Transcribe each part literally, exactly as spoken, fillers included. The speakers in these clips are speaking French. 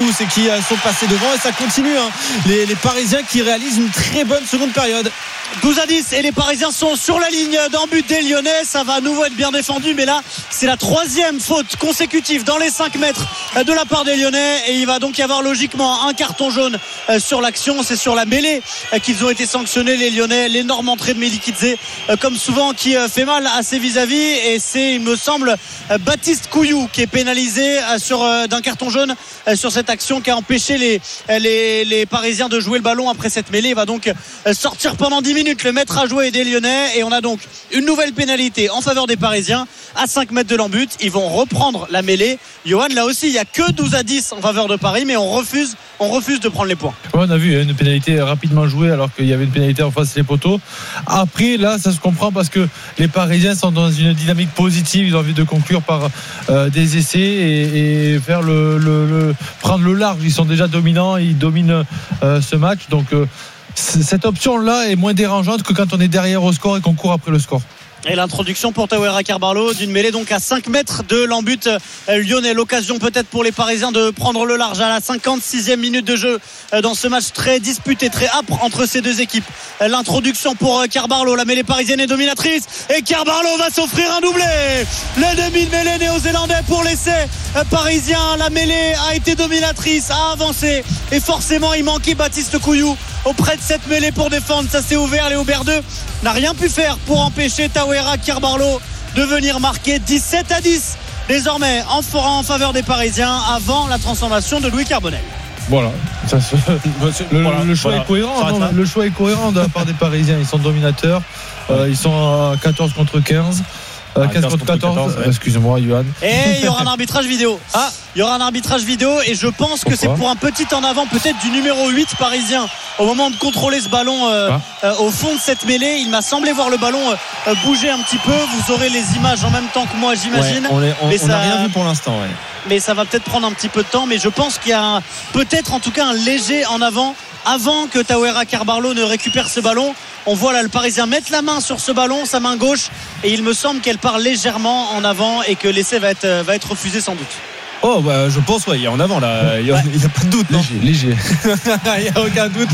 Toulouse et qui sont passés devant, et ça continue, hein. les, les Parisiens qui réalisent une très bonne seconde période. douze à dix et les Parisiens sont sur la ligne d'un but des Lyonnais. Ça va à nouveau être bien défendu, mais là c'est la troisième faute consécutive dans les cinq mètres de la part des Lyonnais, et il va donc y avoir logiquement un carton jaune sur l'action. C'est sur la mêlée qu'ils ont été sanctionnés, les Lyonnais. L'énorme entrée de Medikidze, comme souvent, qui fait mal à ses vis-à-vis, et c'est, il me semble, Baptiste Couillou qui est pénalisé sur, d'un carton jaune sur cette action qui a empêché les, les, les Parisiens de jouer le ballon après cette mêlée. Il va donc sortir pendant dix minutes le maître à jouer des Lyonnais, et on a donc une nouvelle pénalité en faveur des Parisiens à cinq mètres de l'embut. Ils vont reprendre la mêlée. Johan, là aussi il n'y a que douze à dix en faveur de Paris, mais on refuse on refuse de prendre les points. Ouais, on a vu une pénalité rapidement jouée alors qu'il y avait une pénalité en face des poteaux. Après là ça se comprend parce que les Parisiens sont dans une dynamique positive, ils ont envie de conclure par euh, des essais et, et faire le, le, le prendre le large. Ils sont déjà dominants, ils dominent euh, ce match, donc euh, cette option-là est moins dérangeante que quand on est derrière au score et qu'on court après le score. Et l'introduction pour Tawera Carbarlo d'une mêlée donc à cinq mètres de l'embut lyonnais. L'occasion peut-être pour les Parisiens de prendre le large à la cinquante-sixième minute de jeu dans ce match très disputé, très âpre entre ces deux équipes. L'introduction pour Carbarlo, la mêlée parisienne est dominatrice, et Carbarlo va s'offrir un doublé. Le demi-mêlée néo-zélandais pour l'essai parisien. La mêlée a été dominatrice, a avancé, et forcément il manquait Baptiste Couillou auprès de cette mêlée pour défendre. Ça s'est ouvert, Léo Berdeux n'a rien pu faire pour empêcher Tawera Carbarlo de venir marquer. Dix-sept à dix désormais en, en faveur des Parisiens avant la transformation de Louis Carbonel. Voilà, ça se... le, voilà, le choix voilà. est cohérent. Non, le choix est cohérent de la part des Parisiens. Ils sont dominateurs. Euh, ils sont à quatorze contre quinze. Euh, quinze contre quatorze, ouais. Excuse-moi, Johan. Et il y aura un arbitrage vidéo. Ah, il y aura un arbitrage vidéo, et je pense Pourquoi que c'est pour un petit en avant peut-être du numéro huit parisien au moment de contrôler ce ballon euh, ah. euh, au fond de cette mêlée. Il m'a semblé voir le ballon euh, bouger un petit peu. Vous aurez les images en même temps que moi, j'imagine. Ouais, on n'a ça... rien vu pour l'instant. Ouais. Mais ça va peut-être prendre un petit peu de temps. Mais je pense qu'il y a un, peut-être en tout cas un léger en avant avant que Tawera Carbarlo ne récupère ce ballon. On voit là le Parisien mettre la main sur ce ballon, sa main gauche, et il me semble qu'elle part légèrement en avant et que l'essai va être, va être refusé sans doute. Oh bah je pense, ouais, il y a en avant là, il n'y a, ouais. a pas de doute, non. Léger, léger. Il n'y a aucun doute,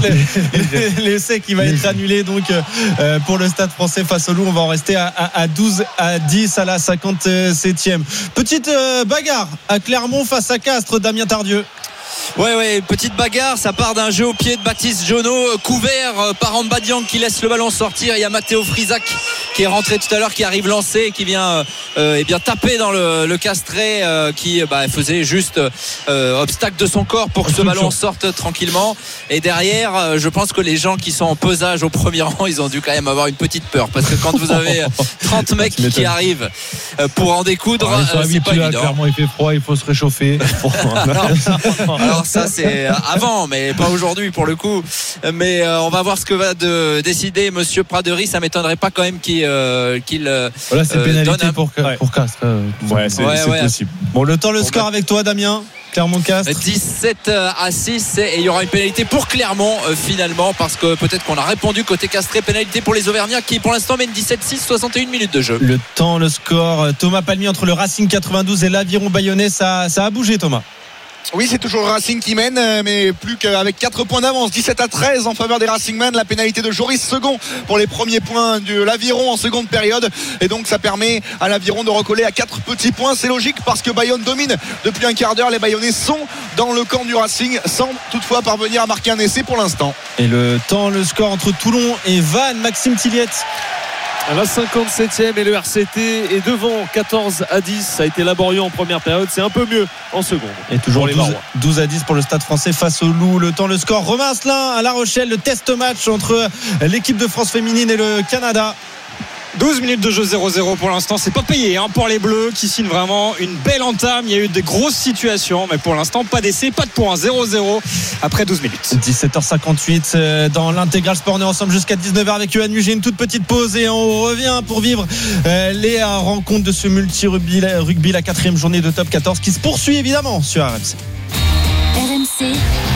l'essai qui va léger. être annulé donc euh, pour le Stade Français face au Loup. On va en rester à, à, à douze à dix à la cinquante-septième. Petite euh, bagarre à Clermont face à Castres, Damien Tardieu. Ouais, ouais, petite bagarre. Ça part d'un jeu au pied de Baptiste Jonot, couvert par Ambadiang qui laisse le ballon sortir. Il y a Matteo Frisac qui est rentré tout à l'heure, qui arrive lancé et qui vient euh, eh bien taper dans le, le Castré euh, qui bah, faisait juste euh, obstacle de son corps pour que ce ballon sorte tranquillement. Et derrière, euh, je pense que les gens qui sont en pesage au premier rang, ils ont dû quand même avoir une petite peur, parce que quand vous avez trente mecs qui arrivent euh, pour en découdre, ah, euh, c'est pas évident. Clairement, il fait froid, il faut se réchauffer. alors, alors ça c'est avant, mais pas aujourd'hui pour le coup. Mais euh, on va voir ce que va de décider Monsieur Pradery. Ça m'étonnerait pas quand même qu'il euh, qu'il euh, voilà, c'est pénalité un... pour, ouais. pour Castres. Euh, ouais, c'est, ouais, c'est ouais. possible. Bon, le temps, le bon, score bah... avec toi, Damien. Clermont-Castres dix-sept à six, et il y aura une pénalité pour Clermont euh, finalement, parce que peut-être qu'on a répondu côté Castré. Pénalité pour les Auvergnats qui pour l'instant mènent dix-sept six, soixante et une minutes de jeu. Le temps, le score, Thomas Palmier, entre le Racing quatre-vingt-douze et l'Aviron Bayonnais, ça, ça a bougé, Thomas. Oui, c'est toujours le Racing qui mène, mais plus qu'avec quatre points d'avance. Dix-sept à treize en faveur des Racingmen. La pénalité de Joris Second pour les premiers points de l'Aviron en seconde période, et donc ça permet à l'Aviron de recoller à quatre petits points. C'est logique parce que Bayonne domine depuis un quart d'heure. Les Bayonnais sont dans le camp du Racing sans toutefois parvenir à marquer un essai pour l'instant. Et le temps, le score entre Toulon et Vannes, Maxime Tilliette. La cinquante-septième, et le R C T est devant quatorze à dix. Ça a été laborieux en première période, c'est un peu mieux en seconde. Et toujours douze, douze à dix pour le Stade Français face au Loup. Le temps, le score, Romain Asselin à La Rochelle. Le test match entre l'équipe de France féminine et le Canada. douze minutes de jeu, zéro zéro pour l'instant. C'est pas payé hein, pour les Bleus qui signent vraiment une belle entame. Il y a eu des grosses situations, mais pour l'instant pas d'essai, pas de points. Zéro zéro après douze minutes. dix-sept heures cinquante-huit dans l'Intégral Sport. On est ensemble jusqu'à dix-neuf heures avec Yoann Muget. Une toute petite pause et on revient pour vivre les rencontres de ce multi-rugby, rugby, la quatrième journée de Top quatorze qui se poursuit évidemment sur R M C. R M C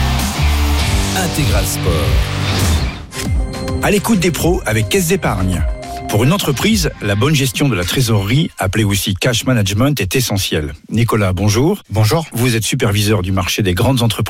Intégral Sport. À l'écoute des pros avec Caisse d'Épargne. Pour une entreprise, la bonne gestion de la trésorerie, appelée aussi cash management, est essentielle. Nicolas, bonjour. Bonjour. Vous êtes superviseur du marché des grandes entreprises